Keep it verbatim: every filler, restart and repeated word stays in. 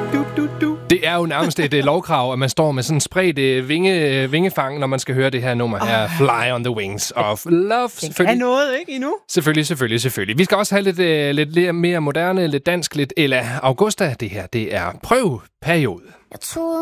du, du, du. Det er jo nærmest et uh, lovkrav, at man står med sådan en spredt uh, vinge, uh, vingefang, når man skal høre det her nummer her. Oh. Fly on the Wings of Love. Det kan noget, ikke, endnu? Selvfølgelig, selvfølgelig, selvfølgelig. Vi skal også have lidt, uh, lidt, lidt mere moderne, lidt dansk, lidt Ella Augusta. Det her, det er prøveperiode. Jeg tror